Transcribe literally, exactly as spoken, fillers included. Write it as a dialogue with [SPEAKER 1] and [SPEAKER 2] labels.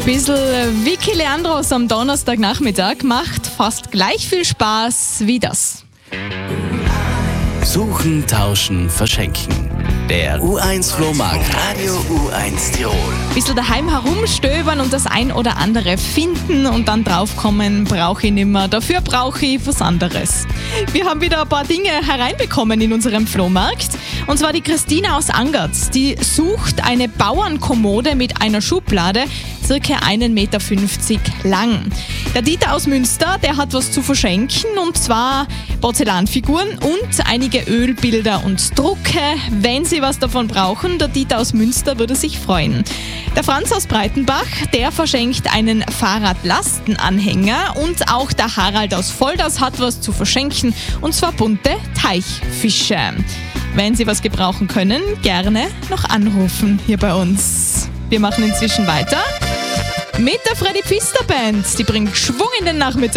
[SPEAKER 1] Bissl Vicky Leandros am Donnerstagnachmittag macht fast gleich viel Spaß wie das.
[SPEAKER 2] Suchen, tauschen, verschenken. Der U eins Flohmarkt Radio U eins Tirol.
[SPEAKER 1] Bissl daheim herumstöbern und das ein oder andere finden und dann draufkommen, brauche ich nimmer. Dafür brauche ich was anderes. Wir haben wieder ein paar Dinge hereinbekommen in unserem Flohmarkt. Und zwar die Christina aus Angertz. Die sucht eine Bauernkommode mit einer Schublade, circa einen Meter fünfzig lang. Der Dieter aus Münster, der hat was zu verschenken, und zwar Porzellanfiguren und einige Ölbilder und Drucke. Wenn Sie was davon brauchen, der Dieter aus Münster würde sich freuen. Der Franz aus Breitenbach, der verschenkt einen Fahrradlastenanhänger, und auch der Harald aus Volders hat was zu verschenken, und zwar bunte Teichfische. Wenn Sie was gebrauchen können, gerne noch anrufen hier bei uns. Wir machen inzwischen weiter mit der Freddy Pfister Band. Die bringt Schwung in den Nachmittag.